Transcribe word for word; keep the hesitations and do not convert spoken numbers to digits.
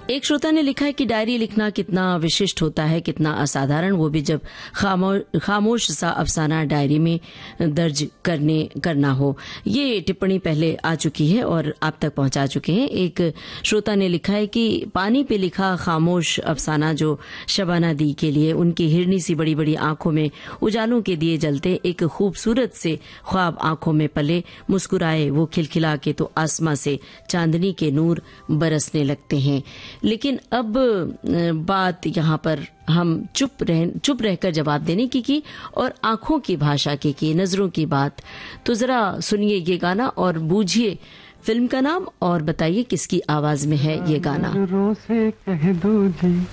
एक श्रोता ने लिखा है कि डायरी लिखना कितना विशिष्ट होता है, कितना असाधारण, वो भी जब खामो, खामोश सा अफसाना डायरी में दर्ज करने करना हो। ये टिप्पणी पहले आ चुकी है और आप तक पहुंचा चुके हैं। एक श्रोता ने लिखा है कि पानी पे लिखा खामोश अफसाना जो शबाना दी के लिए, उनकी हिरनी सी बड़ी बड़ी आंखों में उजालों के दिए जलते, एक खूबसूरत से ख्वाब आंखों में पले, मुस्कुराए वो खिलखिला के तो आसमां से चांदनी के नूर बरसने लगते हैं। लेकिन अब बात यहाँ पर हम चुप रह चुप रहकर जवाब देने की की और आंखों की भाषा की की, नजरों की बात। तो जरा सुनिए ये गाना और बूझिए फिल्म का नाम और बताइए किसकी आवाज में है ये गाना। से कह दो जी